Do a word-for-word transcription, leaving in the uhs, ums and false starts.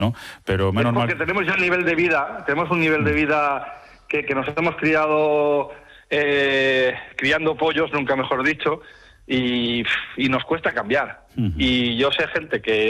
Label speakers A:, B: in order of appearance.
A: ¿no? Pero menos
B: mal. Porque tenemos ya un nivel de vida, tenemos un nivel de vida que, que nos hemos criado eh, criando pollos, nunca mejor dicho, y, y nos cuesta cambiar. Uh-huh. Y yo sé gente que